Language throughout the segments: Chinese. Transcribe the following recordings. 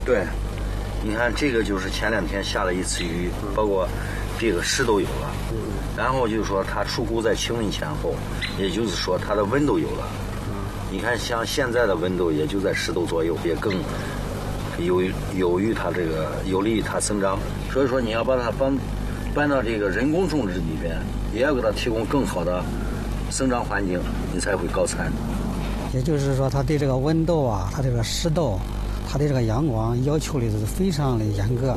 对，你看这个就是前2天下了一次雨，包括这个湿都有了。然后就是说它出菇在清明前后，也就是说它的温度有了。你看像现在的温度也就在10度左右，也更有利于它这个有利于它生长。所以说你要把它搬到这个人工种植里边，也要给它提供更好的生长环境，你才会高产。 也就是说，它对这个温度啊，它这个湿度，它对这个阳光要求的是非常的严格。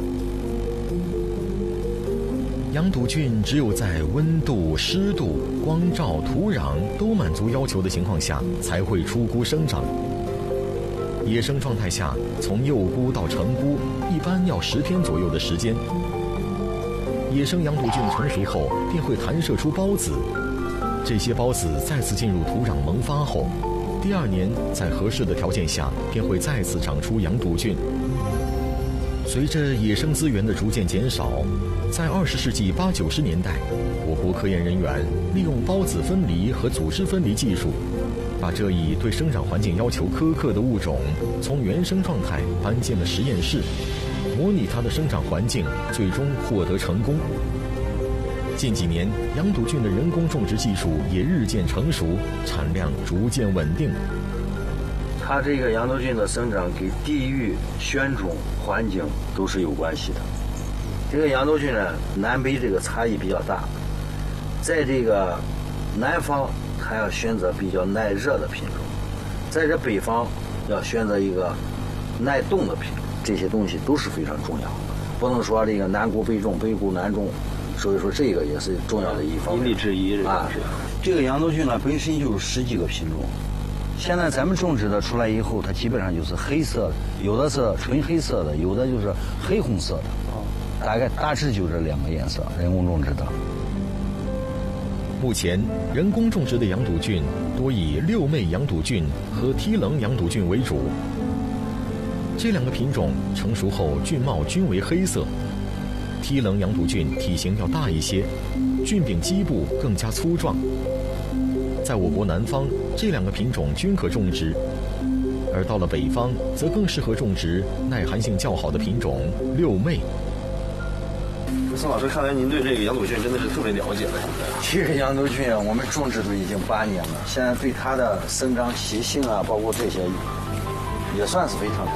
羊肚菌只有在温度、湿度、光照、土壤都满足要求的情况下，才会出菇生长。野生状态下，从幼菇到成菇一般要10天左右的时间。野生羊肚菌成熟后便会弹射出孢子，这些孢子再次进入土壤萌发后，第2年在合适的条件下便会再次长出羊肚菌。随着野生资源的逐渐减少，在20世纪80、90年代，我国科研人员利用孢子分离和组织分离技术，把这一对生长环境要求苛刻的物种从原生状态搬进了实验室，模拟它的生长环境，最终获得成功。近几年，羊肚菌的人工种植技术也日渐成熟，产量逐渐稳定。 它这个羊肚菌的生长跟地域、选种、环境都是有关系的。这个羊肚菌呢，南北这个差异比较大，在这个南方，它要选择比较耐热的品种，在这北方要选择一个耐冻的品种，这些东西都是非常重要的，不能说这个南菇北种，北菇南种。所以说这个也是重要的一方面。 因地制宜啊， 这个羊肚菌呢本身就是10几个品种。现在咱们种植的出来以后，它基本上就是黑色的，有的是纯黑色的，有的就是黑红色的，大致就这2个颜色，人工种植的。 目前，人工种植的羊肚菌多以六媚羊肚菌和梯棱羊肚菌为主。这2个品种成熟后菌貌均为黑色，梯棱羊肚菌体型要大一些，菌柄基部更加粗壮。在我国南方，这2个品种均可种植，而到了北方，则更适合种植耐寒性较好的品种六媚。 宋老师，看来您对这个羊肚菌真的是特别了解了。 这个羊肚菌我们种植都已经8年了，现在对它的生长习性啊，包括这些，也算是非常了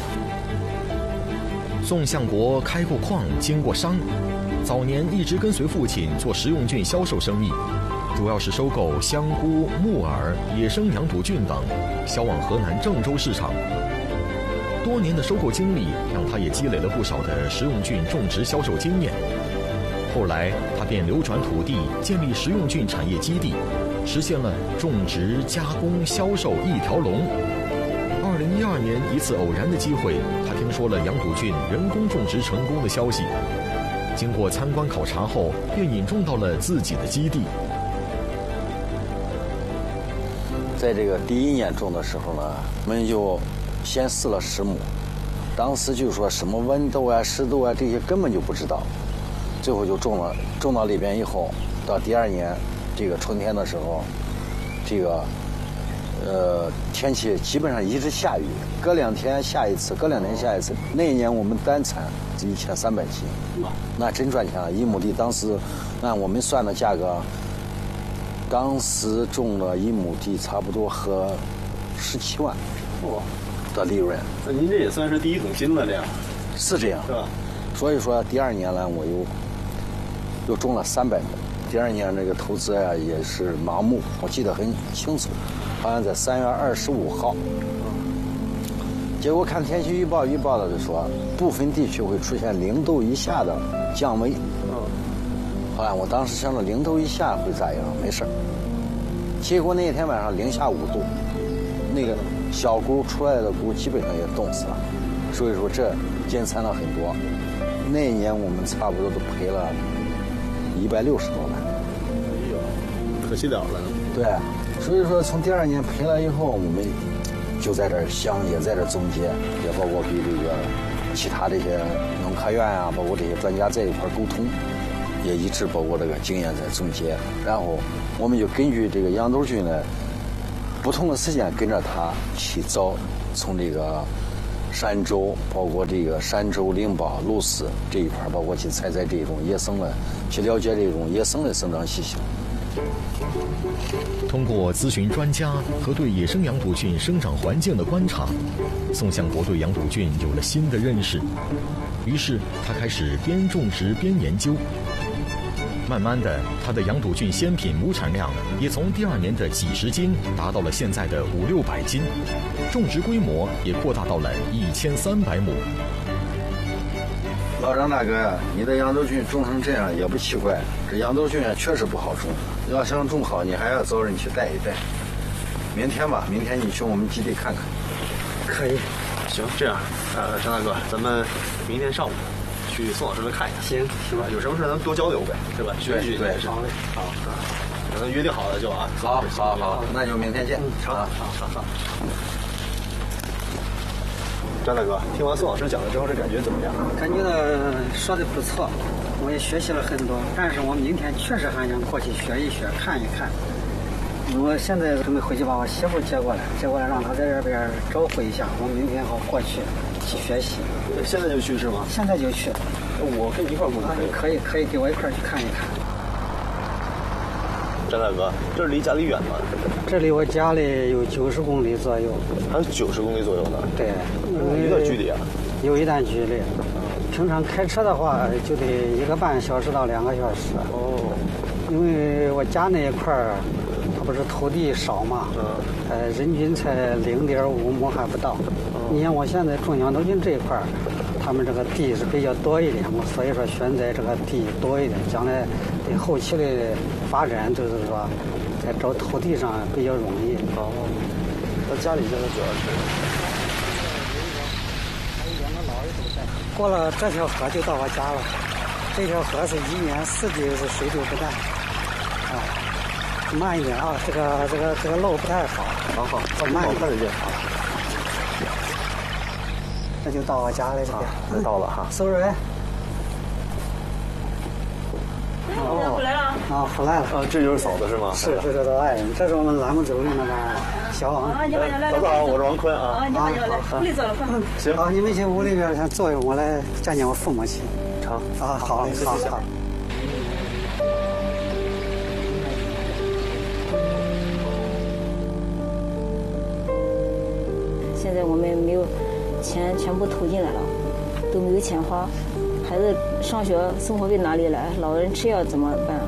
解。 宋相国开过矿，经过商，早年一直跟随父亲做食用菌销售生意，主要是收购香菇、木耳、野生羊肚菌等，销往河南郑州市场。多年的收购经历让他也积累了不少的食用菌种植销售经验。后来他便流转土地，建立食用菌产业基地，实现了种植、加工、销售一条龙。2012年一次偶然的机会，他听说了羊肚菌人工种植成功的消息，经过参观考察后，便引种到了自己的基地。 在这个第1年种的时候呢，我们就先试了10亩，当时就说什么温度啊、湿度啊这些根本就不知道，最后就种到里边以后，到第2年这个春天的时候，这个天气基本上一直下雨，隔2天下一次，隔2天下一次。那一年我们单产是1300斤，那真赚钱了。1亩地当时按我们算的价格，当时种了1亩地差不多合17万的利润。 那您这也算是第一桶金了，这样是这样， 是吧？ 所以说第2年呢，我又种了300亩。第2年这个投资呀也是盲目，我记得很清楚，好像在3月25号。结果看天气预报的就说部分地区会出现0度以下的降温。后来我当时想着0度以下会咋样，没事儿。结果那天晚上零下5度，那个小菇出来的菇基本上也冻死了，所以说这减产了很多。那一年我们差不多都赔了160多万。 哎呦，可惜了了。 对，所以说从第2年赔了以后，我们就在这儿想，也在这儿总结，也包括比这个其他这些农科院啊，包括这些专家在一块沟通，也一直包括这个经验在总结。然后我们就根据这个羊肚菌呢，不同的时间跟着它去找从这个山州，包括这个山州、灵宝、鹿泗这一块，包括去采摘这种野生的，去了解这种野生的生长习性。 通过咨询专家和对野生羊肚菌生长环境的观察，宋向国对羊肚菌有了新的认识。于是他开始边种植边研究。慢慢的，他的羊肚菌鲜品亩产量也从第2年的几十斤达到了现在的500-600斤，种植规模也扩大到了1300亩。 老张大哥呀，你的羊肚菌种成这样也不奇怪，这羊肚菌确实不好种，要想种好，你还要找人去带一带。明天吧，明天你去我们基地看看。 可以。 行，这样，张大哥，咱们明天上午去宋老师那看一看。 行， 是吧？有什么事咱们多交流呗，是吧？学习对， 好嘞，好， 咱们约定好了就啊。 好，那就明天见。 成。张大哥，听完宋老师讲了之后，这感觉怎么样？ 感觉到说的不错，我也学习了很多。但是我明天确实还想过去学一学，看一看。我现在准备回去把我媳妇接过来让她在这边招呼一下，我明天好过去学习。 现在就去是吗？ 现在就去。 我跟你一块儿过去。 可以给我一块儿去看一看。 张大哥，这离家里远吗？ 这离我家里有90公里左右。 还有90公里左右呢？ 对， 有点距离啊。 有一段距离。平常开车的话就得1个半小时到2个小时。 哦。 因为我家那一块儿，它不是土地少嘛，人均才0.5亩还不到。你像我现在种羊肚菌这一块儿，他们这个地是比较多一点，我所以说选在这个地多一点，将来对后期的发展就是说，在找土地上比较容易。 哦，那家里现在主要是？ 过了这条河就到我家了，这条河是1年4季是水流不断。慢一点啊，这个路不太好。 好，慢一点，看得见。 这就到我家了，这边。 到了哈。 收人。 回来了。 回来了。 这就是嫂子是吗？ 是，这是爱人，这是我们栏目组的那个小王。 你好， 早早，我是王坤啊。 你好，来，屋里坐了，快。 行。 好，你们去屋里边先坐一会儿，我来见见我父母去。 成。 好嘞，好。 现在我们没有钱，全部投进来了，都没有钱花。孩子上学生活费哪里来？老人吃药怎么办？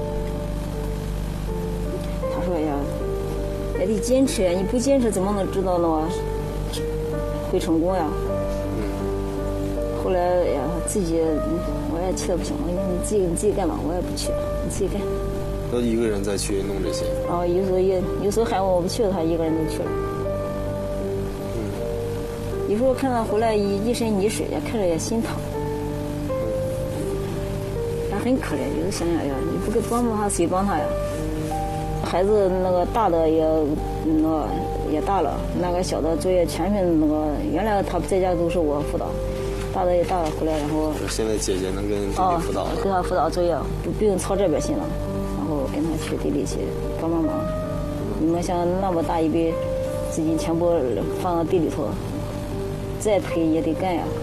他说呀，也得坚持呀，你不坚持怎么能知道呢？会成功呀。后来呀，自己我也气得不行，你自己干吧，我也不去，你自己干。 都一个人再去弄这些。 有时候喊我不去了，他一个人就去了。有时候看他回来一身泥水，看着也心疼。他很可怜，有时想想呀，你不给帮帮他，谁帮他呀？孩子那个大的也大了，那个小的作业全是那个，原来他在家都是我辅导，大的也大了回来，然后现在姐姐能跟弟弟辅导， 给他辅导作业，不用操这边心了，然后跟他去地里去帮忙。你们像那么大一笔资金全部放到地里头，再赔也得干呀。